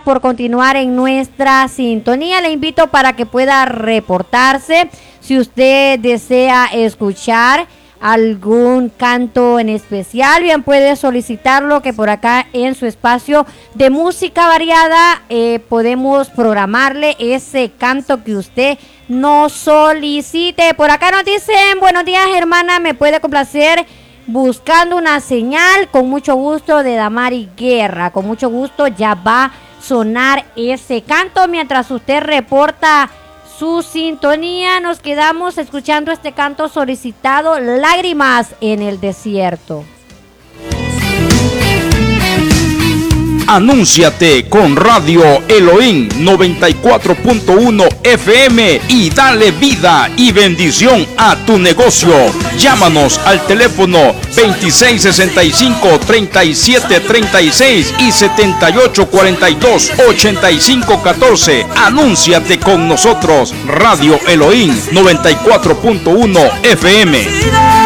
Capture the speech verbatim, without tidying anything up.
por continuar en nuestra sintonía. Le invito para que pueda reportarse si usted desea escuchar algún canto en especial. Bien, puede solicitarlo, que por acá en su espacio de música variada eh, podemos programarle ese canto que usted nos solicite. Por acá nos dicen: buenos días, hermana, me puede complacer Buscando una Señal, con mucho gusto, de Damari Guerra. Con mucho gusto, ya va a sonar ese canto. Mientras usted reporta su sintonía, nos quedamos escuchando este canto solicitado, Lágrimas en el Desierto. Anúnciate con Radio Elohim noventa y cuatro punto uno F M y dale vida y bendición a tu negocio. Llámanos al teléfono veintiséis sesenta y cinco, treinta y siete treinta y seis y setenta y ocho cuarenta y dos, ochenta y cinco catorce. Anúnciate con nosotros. Radio Elohim noventa y cuatro punto uno F M.